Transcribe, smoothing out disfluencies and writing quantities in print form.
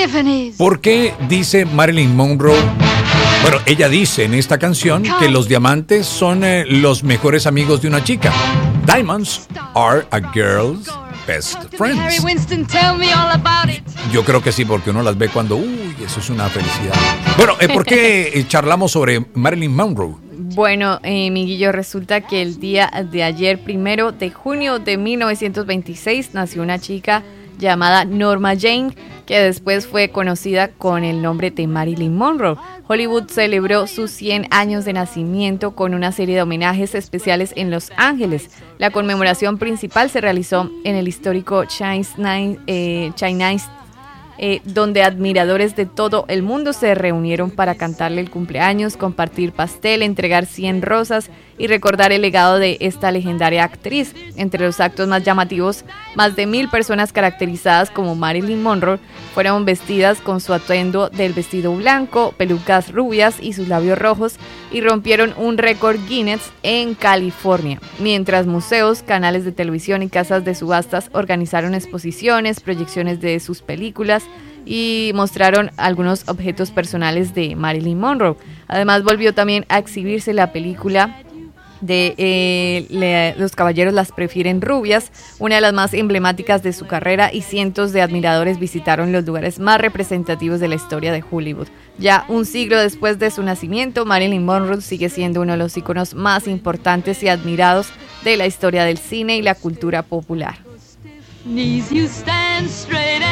Tiffany's. ¿Por qué dice Marilyn Monroe? Bueno, ella dice en esta canción que los diamantes son los mejores amigos de una chica. Diamonds are a girl's best Harry friends. Winston, tell me all about it. Yo creo que sí, porque uno las ve cuando, eso es una felicidad. Bueno, ¿por qué charlamos sobre Marilyn Monroe? Bueno, Miguillo, resulta que el día de ayer, 1 de junio de 1926, nació una chica llamada Norma Jane, que después fue conocida con el nombre de Marilyn Monroe. Hollywood celebró sus 100 años de nacimiento con una serie de homenajes especiales en Los Ángeles. La conmemoración principal se realizó en el histórico Chinese, donde admiradores de todo el mundo se reunieron para cantarle el cumpleaños, compartir pastel, entregar 100 rosas y recordar el legado de esta legendaria actriz. Entre los actos más llamativos, más de 1000 personas caracterizadas como Marilyn Monroe fueron vestidas con su atuendo del vestido blanco, pelucas rubias y sus labios rojos, y rompieron un récord Guinness en California, mientras museos, canales de televisión y casas de subastas organizaron exposiciones, proyecciones de sus películas y mostraron algunos objetos personales de Marilyn Monroe. Además, volvió también a exhibirse la película de Los caballeros las prefieren rubias, una de las más emblemáticas de su carrera, y cientos de admiradores visitaron los lugares más representativos de la historia de Hollywood. Ya un siglo después de su nacimiento, Marilyn Monroe sigue siendo uno de los íconos más importantes y admirados de la historia del cine y la cultura popular. Knees, you stand straight